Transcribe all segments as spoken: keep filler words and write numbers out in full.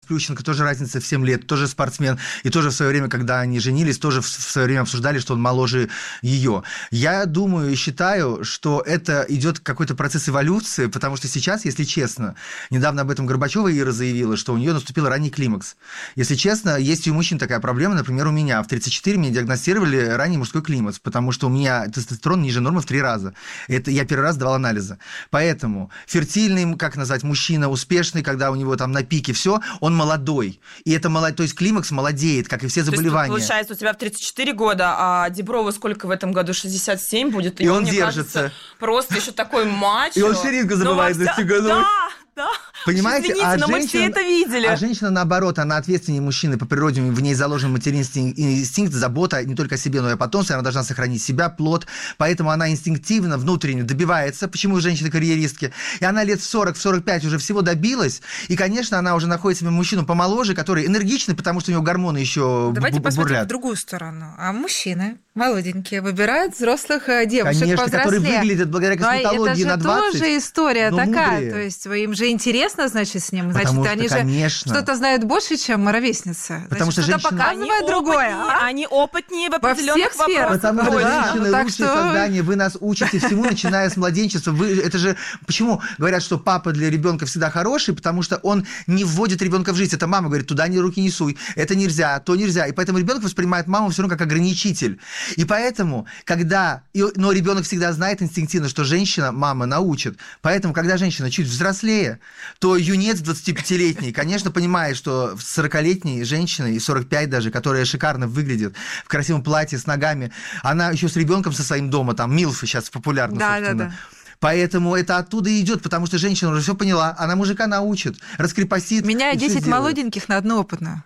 Плющенко, тоже разница в семь лет, тоже спортсмен, и тоже в свое время, когда они женились, тоже в свое время обсуждали, что он моложе ее. Я думаю и считаю, что это идет какой-то процесс эволюции, потому что сейчас, если честно, недавно об этом Горбачева Ира заявила, что у нее наступил ранний климакс. Если честно, есть и у мужчин такая проблема, например, у меня в тридцать четыре мне диагностировали ранний мужской климакс, потому что у меня тестостерон ниже нормы в три раза. Это я первый раз давал анализы. Поэтому фертильный, как назвать, мужчина, успешный, когда у него там на пике все, он молодой. И это молод... то есть климакс молодеет, как и все заболевания. То есть, получается, у тебя в тридцать четыре года, а Диброву сколько в этом году? шестьдесят семь будет? И, и он, он держится. Кажется, просто еще такой мачо. И он ширинку забывает застегнуть. Да, да. Понимаете, Извините, а но женщина, мы все это видели. А женщина, наоборот, она ответственнее мужчины по природе, в ней заложен материнский инстинкт, забота не только о себе, но и о потомстве, она должна сохранить себя, плод, поэтому она инстинктивно, внутренне добивается, почему женщины-карьеристки, и она лет в сорок сорок пять уже всего добилась, и, конечно, она уже находит себе мужчину помоложе, который энергичный, потому что у него гормоны еще Давайте бурлят. посмотрим в другую сторону. А мужчины молоденькие выбирают взрослых девушек, конечно, повзрослее. которые выглядят благодаря косметологии на двадцать. Это же тоже история такая, мудрые. То есть им же интересно, значит, с ним, значит, Потому они что, же конечно. что-то знают больше, чем ровесница. Потому значит, что что-то женщина... показывает они другое. Опытнее, А? Они опытнее в определенных Во всех сферах. вопросах. Потому что Да, женщины ну, так лучшие что... создания, вы нас учите всему, начиная с младенчества. Вы, это же почему говорят, что папа для ребенка всегда хороший, потому что он не вводит ребенка в жизнь. Это мама говорит, туда ни руки не суй, это нельзя, то нельзя. И поэтому ребенок воспринимает маму все равно как ограничитель. И поэтому, когда... Но ребенок всегда знает инстинктивно, что женщина, мама научит. Поэтому, когда женщина чуть взрослее, то юнец двадцатипятилетний, конечно, понимает, что сорокалетней женщиной, сорок пять даже, которая шикарно выглядит, в красивом платье, с ногами, она еще с ребенком со своим дома, там, милфы сейчас популярны, да, собственно. Да, да. Поэтому это оттуда идет, потому что женщина уже все поняла, она мужика научит, раскрепостит. Меняю десять молоденьких на одну опытную.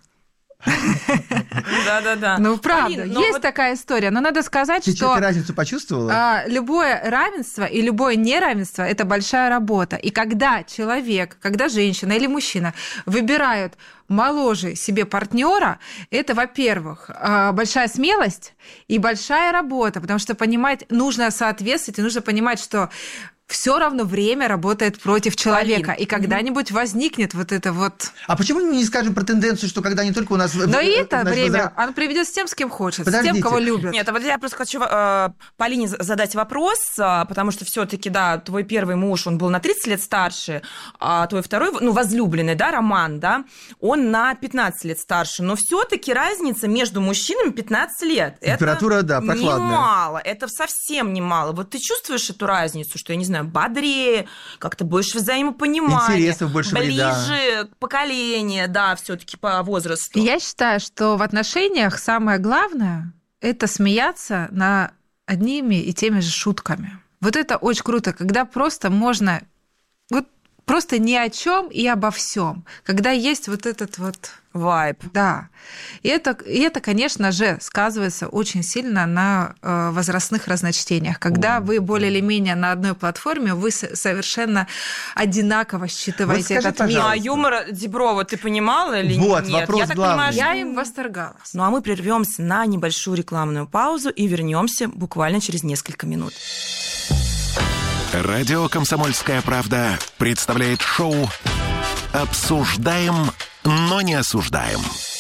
Да-да-да. Ну, правда, Полин, есть вот... такая история, но надо сказать, ты что... Ты разницу почувствовала? А, любое равенство и любое неравенство – это большая работа. И когда человек, когда женщина или мужчина выбирают моложе себе партнера, это, во-первых, большая смелость и большая работа, потому что понимать, нужно соответствовать, и нужно понимать, что все равно время работает против человека, Полин. И когда-нибудь возникнет вот это вот... А почему мы не скажем про тенденцию, что когда не только у нас... Но и это значит, время, возра... оно приведет с тем, с кем хочет, Подождите. с тем, кого любят. Нет, а вот я просто хочу э, Полине задать вопрос, э, потому что все-таки, да, твой первый муж, он был на тридцать лет старше, а твой второй, ну, возлюбленный, да, Роман, да, он на пятнадцать лет старше, но все-таки разница между мужчинами пятнадцать лет. Температура, это да, прохладная. Немало, это совсем немало. Вот ты чувствуешь эту разницу, что, я не знаю, бодрее, как-то больше взаимопонимания, интересов больше, ближе да. поколение, да, все-таки по возрасту. Я считаю, что в отношениях самое главное – это смеяться над одними и теми же шутками. Вот это очень круто, когда просто можно вот просто ни о чем и обо всем, когда есть вот этот вот вайб. Да. И это, и это, конечно же, сказывается очень сильно на э, возрастных разночтениях. Когда О, вы более или менее на одной платформе, вы совершенно одинаково считываете вот скажи, этот мир. А юмор Диброва ты понимала или вот, нет? Вопрос Я так главный. понимаю, что... Я им восторгалась. Ну а мы прервемся на небольшую рекламную паузу и вернемся буквально через несколько минут. Радио «Комсомольская правда» представляет шоу «Обсуждаем, но не осуждаем».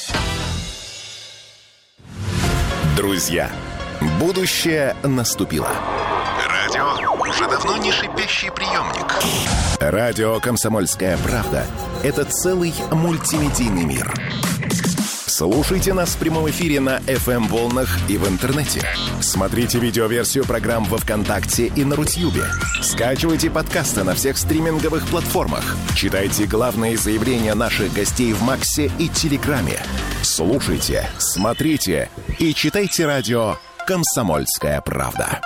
Друзья, будущее наступило. Радио уже давно не шипящий приемник. Радио «Комсомольская правда» — это целый мультимедийный мир. Слушайте нас в прямом эфире на эф эм-волнах и в интернете. Смотрите видеоверсию программ во ВКонтакте и на Рутьюбе. Скачивайте подкасты на всех стриминговых платформах. Читайте главные заявления наших гостей в Максе и Телеграме. Слушайте, смотрите и читайте радио «Комсомольская правда».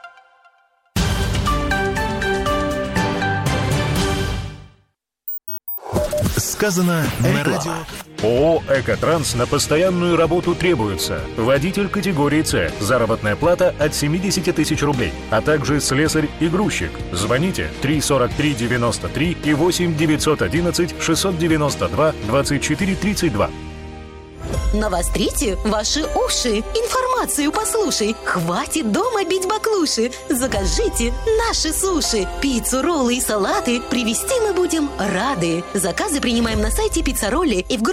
Сказано на радио. ООО «Экотранс» на постоянную работу требуется. Водитель категории С. Заработная плата от семьдесят тысяч рублей. А также слесарь и грузчик. Звоните три сорок три девяносто три и восемь девятьсот одиннадцать шестьсот девяносто два двадцать четыре тридцать два. Навострите ваши уши. Информацию послушай. Хватит дома бить баклуши. Закажите наши суши. Пиццу, роллы и салаты привезти мы будем рады. Заказы принимаем на сайте Пиццаролли и в